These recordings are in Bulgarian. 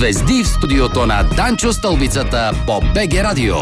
Звезди в студиото на Данчо Стълбицата по БГ Радио.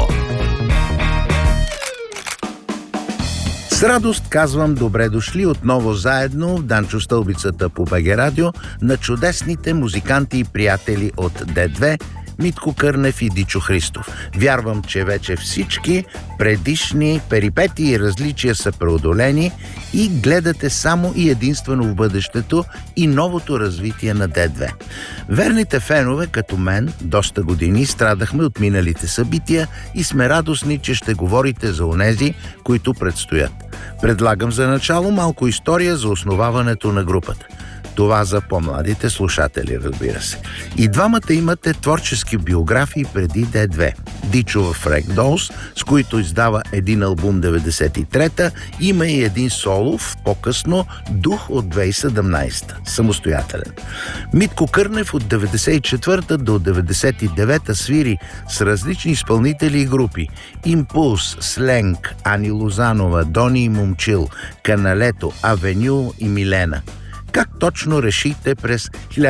С радост казвам добре дошли отново заедно в Данчо Стълбицата по БГ Радио на чудесните музиканти и приятели от Д2, Митко Кърнев и Дичо Христов. Вярвам, че вече всички предишни перипетии и различия са преодолени и гледате само и единствено в бъдещето и новото развитие на Д2. Верните фенове, като мен, доста години страдахме от миналите събития и сме радостни, че ще говорите за онези, които предстоят. Предлагам за начало малко история за основаването на групата. Това за по-младите слушатели, разбира се. И двамата имате творчески биографии преди Д2. Дичо в Ragdolls, с които издава един албум 93-та, има и един солов, по-късно Дух от 2017-та, самостоятелен. Митко Кърнев от 94-та до 99-та свири с различни изпълнители и групи: Импулс, Сленг, Ани Лозанова, Дони и Момчил, Каналето, Авеню и Милена. Как точно решихте през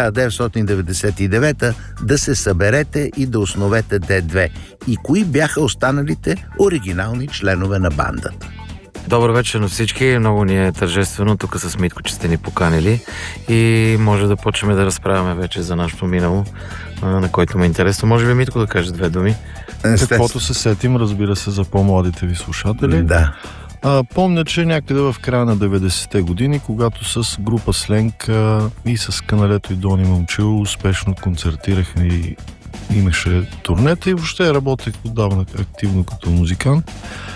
1999 да се съберете и да основете Д2? И кои бяха останалите оригинални членове на бандата? Добър вечер на всички. Много ни е тържествено тук с Митко, че сте ни поканили и може да почнем да разправяме вече за нашето минало, на който ме е интересно. Може би Митко да каже две думи. Каквото се сетим, разбира се, за по-младите ви слушатели. Да. Помня, че някъде в края на 90-те години, когато с група Сленг и с Каналето и Дони Момчил успешно концертирахме и имаше турнета и въобще работех отдавна активно като музикант.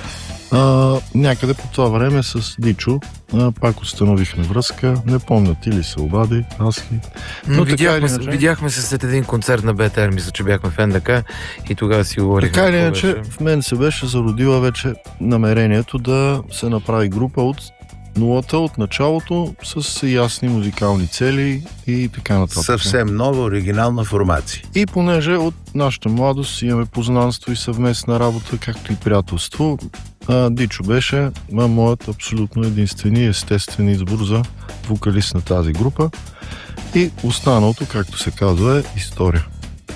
Някъде по това време с Дичо пак установихме връзка. Не помня, ти ли се обади, аз ли? Но видяхме се след един концерт на БТР, мисля, че бяхме в НДК и тогава си говорихме. Така или иначе, в мен се беше зародила вече намерението да се направи група от нулата, от началото, с ясни музикални цели и така нататък. Съвсем нова, оригинална формация. И понеже от нашата младост имаме познанство и съвместна работа, както и приятелство, Дичо беше моят абсолютно единствен и естествен избор за вокалист на тази група. И останалото, както се казва, е история.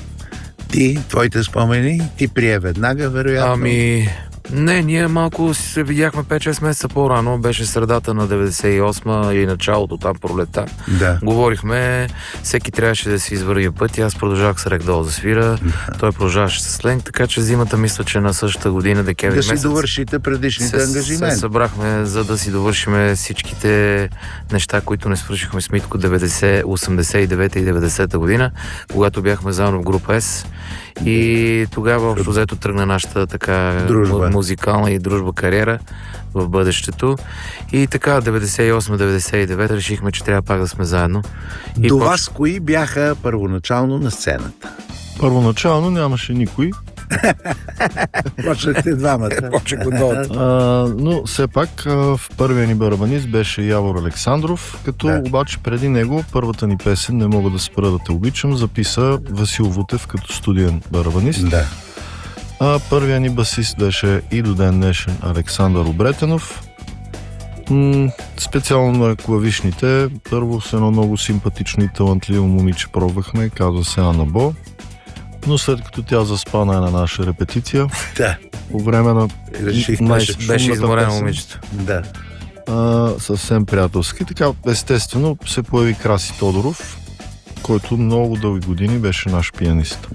Твоите спомени, ти прие веднага, вероятно? Не, ние малко се видяхме 5-6 месеца по-рано, беше средата на 98-ма и началото там, пролета. Да. Говорихме, всеки трябваше да си извърви пътя, аз продължавах с Ragdolls да свира, той продължаваше с Сленг, така че зимата мисля, че на същата година, декември месец. Да си довършите предишните ангажименти. Се събрахме, за да си довършиме всичките неща, които не свършихме с Митко 89-та и 90-та година, когато бяхме заедно в група С. И тогава общо взето тръгна нашата така музикална и дружба кариера в бъдещето. И така 98-99 решихме, че трябва пак да сме заедно. До вас кои бяха първоначално на сцената? Първоначално нямаше никой. Почнахте двамата. Но все пак в първия ни барабанист беше Явор Александров, като обаче преди него първата ни песен "Не мога да спра да те обичам" записа Васил Вутев като студиен барабанист. Да. Първия ни басист беше и до ден днешен Александър Обретенов. Специално на клавишните, първо с едно много симпатично и талантливо момиче пробвахме, казва се Ана Бо. Но след като тя заспа на една наша репетиция, по време на беше изморено момичето. Да. Съвсем приятелски. Така, естествено, се появи Краси Тодоров, който много дълги години беше наш пианист.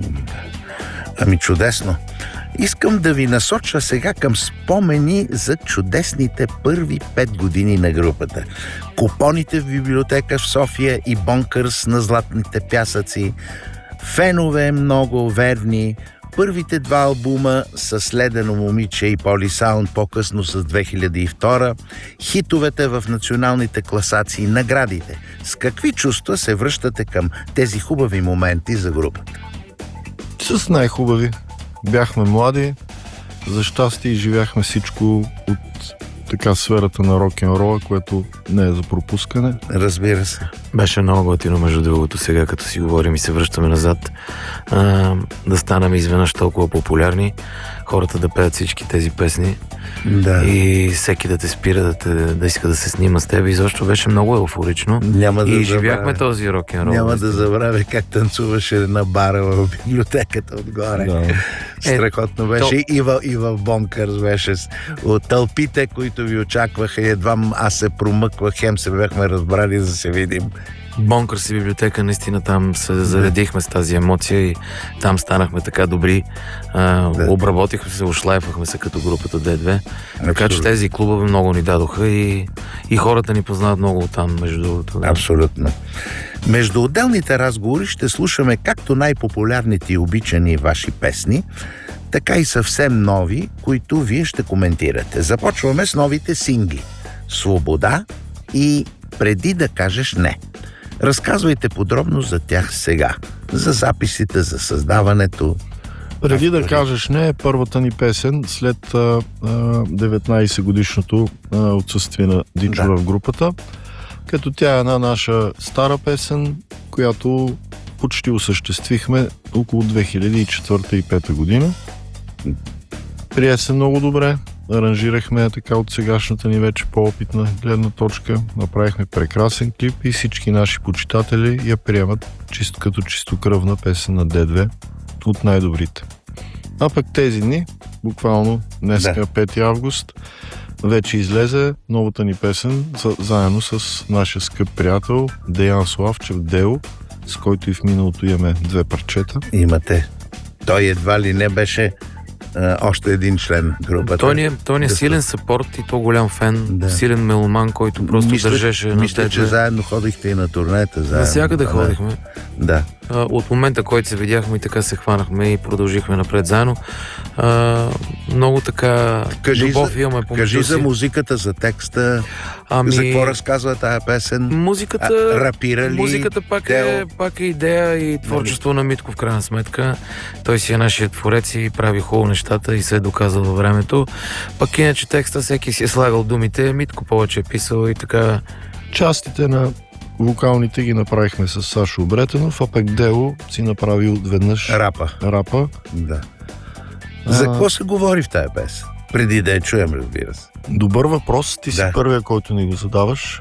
Чудесно. Искам да ви насоча сега към спомени за чудесните първи 5 години на групата. Купоните в библиотека в София и бонкърс на златните пясъци, фенове много верни, първите 2 албума с Ледено момиче и Полисаунд, по-късно с 2002, хитовете в националните класации, наградите. С какви чувства се връщате към тези хубави моменти за групата? С най-хубави. Бяхме млади, за щастие изживяхме всичко от така сферата на рок-н-рола, което не е за пропускане. Разбира се. Беше много готино, между другото, сега като си говорим и се връщаме назад, да станем изведнъж толкова популярни, хората да пеят всички тези песни Да. и всеки да те спира, да иска да се снима с теб. И защо беше много еуфорично. Няма да И забравя. живяхме този рок-н-рол. Няма да забравя как танцуваше на бара в библиотеката отгоре. Да. Страхотно беше. И в Бонкърс беше от тълпите, които ви очакваха. Едва аз се промъквах, хем се бяхме разбрали за да се видим. Бонкърс и библиотека, наистина там се заредихме с тази емоция и там станахме така добри. Обработихме се, ушлайфахме се като групата D2. Така че тези клубове много ни дадоха и хората ни познават много оттам, между другото. Да. Абсолютно. Между отделните разговори ще слушаме както най-популярните и обичани ваши песни, така и съвсем нови, които вие ще коментирате. Започваме с новите сингли «Свобода» и «Преди да кажеш не». Разказвайте подробно за тях сега. За записите, за създаването. Преди да кажеш не е първата ни песен след 19 годишното отсъствие на Дичо в групата, като тя е една наша стара песен, която почти осъществихме около 2004 и 2005 година. Прие се много добре, аранжирахме така от сегашната ни вече по-опитна гледна точка, направихме прекрасен клип и всички наши почитатели я приемат като чистокръвна песен на D2 от най-добрите. А пък тези дни, буквално днеска 5 август, вече излезе новата ни песен заедно с нашия скъп приятел Деян Славчев Део, с който и в миналото имаме 2 парчета. Имате. Той едва ли не беше още един член на групата. Той ни е силен съпорт и то голям фен, силен меломан, който просто държеше на Мисля, че заедно ходихте и на турнета. Навсякъде ходихме. Да. От момента, който се видяхме и така се хванахме и продължихме напред заедно. Много така любов имаме помежду си. Кажи за музиката, за текста, за какво разказва тая песен. Рапира ли? Музиката пак е идея и творчество на Митко в крайна сметка. Той си е нашият творец и прави хубаво нещата и се е доказал във времето. Пак иначе текста всеки си е слагал думите, Митко повече е писал и така. Частите на вокалните ги направихме с Сашо Обретенов, а пък Дело си направи отведнъж рапа. Да. За какво се говори в тая песен? Преди да я чуем, разбира се. Добър въпрос. Ти си първия, който ни го задаваш.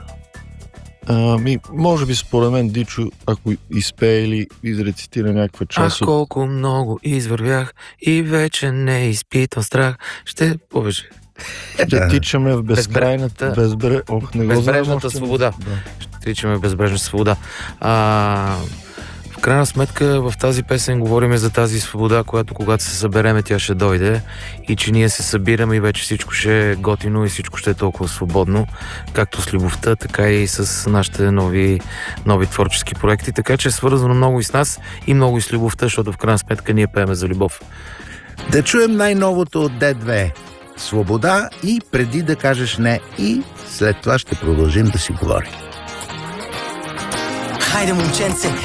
Може би според мен Дичо, ако изпее или изрецитира някаква част от... колко много извървях и вече не изпитвам страх. Ще повече. Ще тичаме в безкрайната... Безбрежната свобода. Ще тичаме в безбрежната свобода. В крайна сметка в тази песен говорим за тази свобода, която когато се събереме, тя ще дойде и че ние се събираме и вече всичко ще е готино и всичко ще е толкова свободно, както с любовта, така и с нашите нови творчески проекти. Така че е свързано много и с нас и много и с любовта, защото в крайна сметка ние пееме за любов. Да чуем най-новото от D2. Свобода и преди да кажеш не и след това ще продължим да си говорим. Хайде, момченце,